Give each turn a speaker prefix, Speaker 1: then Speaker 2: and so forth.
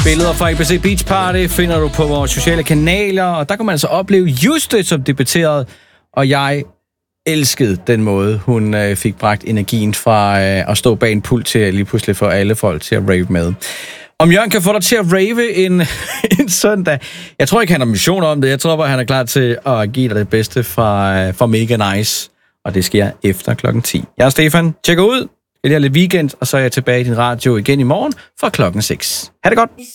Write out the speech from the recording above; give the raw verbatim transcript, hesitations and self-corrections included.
Speaker 1: Billeder fra A B C Beach Party finder du på vores sociale kanaler, og der kan man altså opleve Juste, som debuterede, og jeg elskede den måde, hun øh, fik bragt energien fra øh, at stå bag en pult til at lige pludselig få alle folk til at rave med. Om Jørgen kan få dig til at rave en, en søndag. Jeg tror ikke, han har mission om det. Jeg tror bare, han er klar til at give dig det bedste fra, fra Mega Nice. Og det sker efter klokken ti. Jeg er Stefan. Tjek ud. Jeg lige lidt weekend, og så er jeg tilbage i din radio igen i morgen fra klokken seks. Ha' det godt.